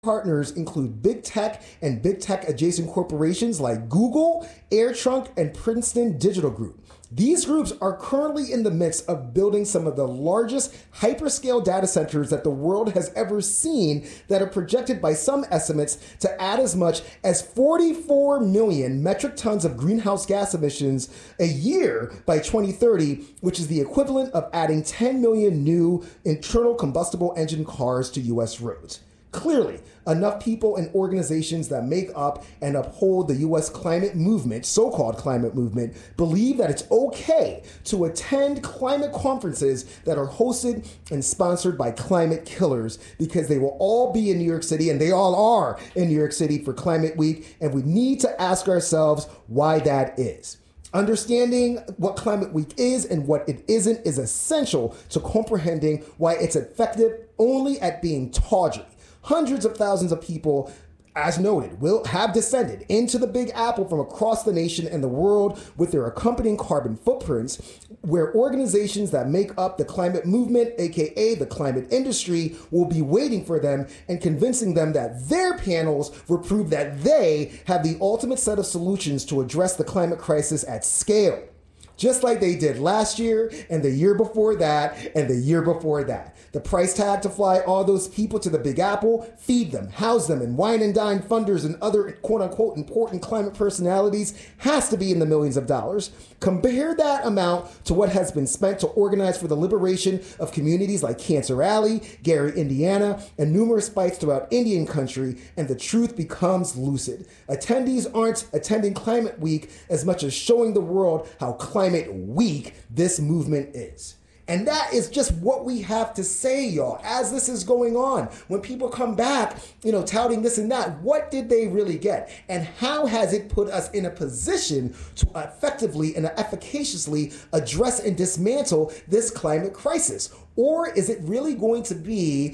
partners include big tech and big tech adjacent corporations like Google, AirTrunk, and Princeton Digital Group. These groups are currently in the midst of building some of the largest hyperscale data centers that the world has ever seen that are projected by some estimates to add as much as 44 million metric tons of greenhouse gas emissions a year by 2030, which is the equivalent of adding 10 million new internal combustible engine cars to U.S. roads. Clearly, enough people and organizations that make up and uphold the U.S. climate movement, so-called climate movement, believe that it's okay to attend climate conferences that are hosted and sponsored by climate killers because they will all be in New York City, and they all are in New York City for Climate Week, and we need to ask ourselves why that is. Understanding what Climate Week is and what it isn't is essential to comprehending why it's effective only at being tawdry. Hundreds of thousands of people, as noted, will have descended into the Big Apple from across the nation and the world with their accompanying carbon footprints, where organizations that make up the climate movement, aka the climate industry, will be waiting for them and convincing them that their panels will prove that they have the ultimate set of solutions to address the climate crisis at scale. Just like they did last year and the year before that and the year before that. The price tag to fly all those people to the Big Apple, feed them, house them, and wine and dine funders and other quote-unquote important climate personalities has to be in the millions of dollars. Compare that amount to what has been spent to organize for the liberation of communities like Cancer Alley, Gary, Indiana, and numerous fights throughout Indian country, and the truth becomes lucid. Attendees aren't attending Climate Week as much as showing the world how climate weak this movement is. And that is just what we have to say, y'all, as this is going on. When people come back, touting this and that, what did they really get? And how has it put us in a position to effectively and efficaciously address and dismantle this climate crisis? Or is it really going to be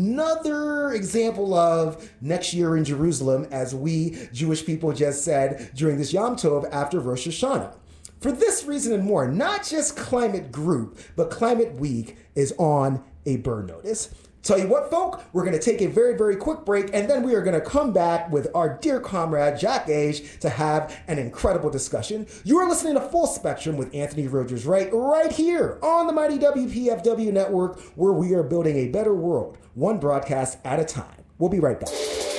another example of next year in Jerusalem, as we Jewish people just said during this Yom Tov after Rosh Hashanah? For this reason and more, not just Climate Group, but Climate Week is on a burn notice. Tell you what, folk, we're going to take a very, very quick break, and then we are going to come back with our dear comrade, Jack Age, to have an incredible discussion. You are listening to Full Spectrum with Anthony Rogers right here on the mighty WPFW network, where we are building a better world, one broadcast at a time. We'll be right back.